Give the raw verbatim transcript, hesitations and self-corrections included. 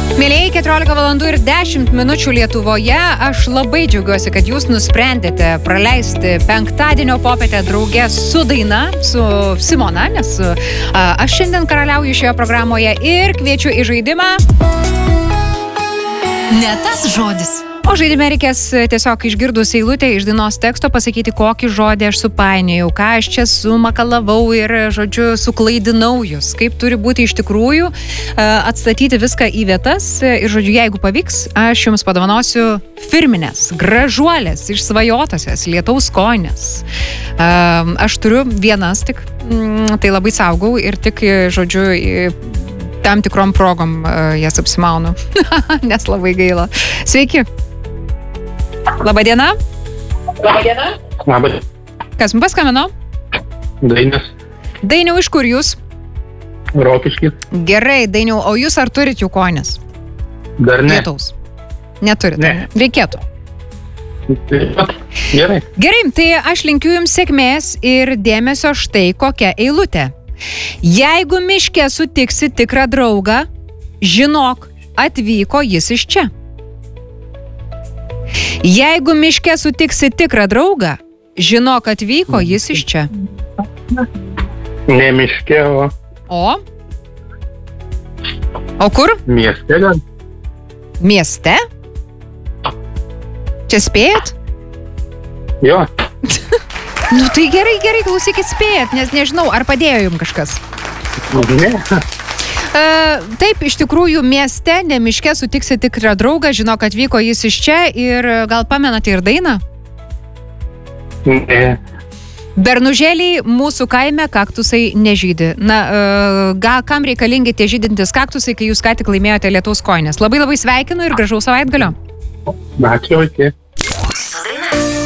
Mielieji, keturiolika valandų ir dešimt minučių Lietuvoje. Aš labai džiaugiuosi, kad jūs nusprendėte praleisti penktadienio popietę drauge su daina, su Simona, nes a, aš šiandien karaliauju šioje programoje ir kviečiu į žaidimą. Ne tas žodis. O žaidime reikės tiesiog išgirdus eilutę iš dainos teksto pasakyti, kokį žodį aš supainiojau, ką aš čia sumakalavau ir, žodžiu, suklaidinau jūs, kaip turi būti iš tikrųjų, atstatyti viską į vietas ir, žodžiu, jeigu pavyks, aš jums padovanosiu firminės, gražuolės, išsvajotasias, lietaus kojines. Aš turiu vienas tik, tai labai saugau ir tik, žodžiu, tam tikrom progom jas apsimaunu, nes labai gaila. Sveiki. Labadiena. Labadiena. Labadiena. Kas mums paskambino? Dainius. Dainiau, iš kur jūs? Rokiškis. Gerai, Dainiau, o jūs ar turit jų kojines? Dar ne. Lietaus. Neturit? Ne. Reikėtų. Gerai. Gerai, tai aš linkiu jums sėkmės ir dėmesio štai kokia eilutė. Jeigu miške sutiksi tikrą draugą, žinok, atvyko jis iš čia. Jeigu miške sutiksi tikrą draugą, žinok, atvyko jis iš čia. Ne miške, o... O? O kur? Mieste gal? Mieste? Čia spėjat? Jo. Nu tai gerai, gerai, klausykit, spėjat, nes nežinau, ar padėjo jums kažkas. Ne. Uh, taip, iš tikrųjų, mieste, ne miške sutiksi tikrą draugą, žinok, atvyko jis iš čia ir gal pamenate ir dainą? Ne. Bernužėliai mūsų kaime kaktusai nežydi. Na, uh, gal kam reikalingi tie žydintis kaktusai, kai jūs ką tik laimėjote lietaus kojines? Labai labai sveikinu ir gražaus savaitgalio. Ačiū, iki. Su daina.